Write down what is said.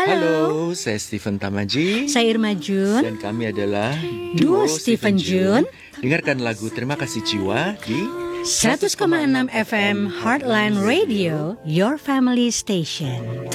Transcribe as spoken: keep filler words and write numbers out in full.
Halo. Halo, saya Stephen Tamaji. Saya Irma Jun. Dan kami adalah Duo Stephen Jun. Dengarkan lagu Terima Kasih Jiwa di seratus koma enam F M Heartland Radio, your family station.